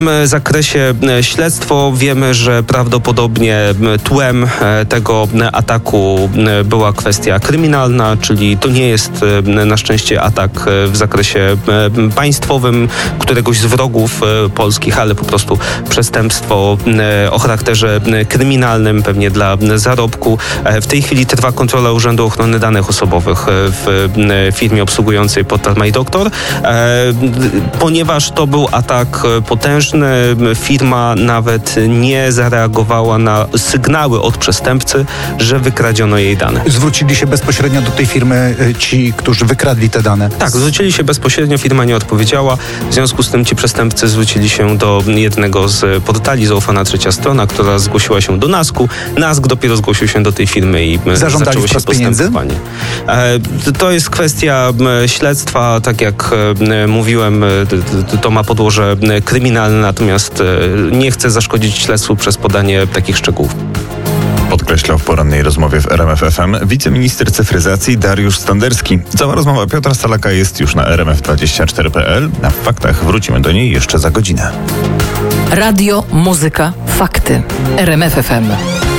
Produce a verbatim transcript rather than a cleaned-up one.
W zakresie śledztwa wiemy, że prawdopodobnie tłem tego ataku była kwestia kryminalna, czyli to nie jest na szczęście atak w zakresie państwowym któregoś z wrogów polskich, ale po prostu przestępstwo o charakterze kryminalnym, pewnie dla zarobku. W tej chwili trwa kontrola Urzędu Ochrony Danych Osobowych w firmie obsługującej portal MyDoctor. Ponieważ to był atak potężny, firma nawet nie zareagowała na sygnały od przestępcy, że wykradziono jej dane. Zwrócili się bezpośrednio do tej firmy ci, którzy wykradli te dane? Tak, zwrócili się bezpośrednio, firma nie odpowiedziała. W związku z tym ci przestępcy zwrócili się do jednego z portali, Zaufana Trzecia Strona, która zgłosiła się do nasku. nask dopiero zgłosił się do tej firmy i Zażądali zaczęło się postępowanie. To jest kwestia śledztwa, tak jak mówiłem, to ma podłoże kryminalne, natomiast nie chcę zaszkodzić śledztwu przez podanie takich szczegółów. Podkreślał w porannej rozmowie w R M F F M wiceminister cyfryzacji Dariusz Standerski. Cała rozmowa Piotra Salaka jest już na r m f dwadzieścia cztery kropka p l. Na faktach wrócimy do niej jeszcze za godzinę. Radio, muzyka, fakty. R M F F M.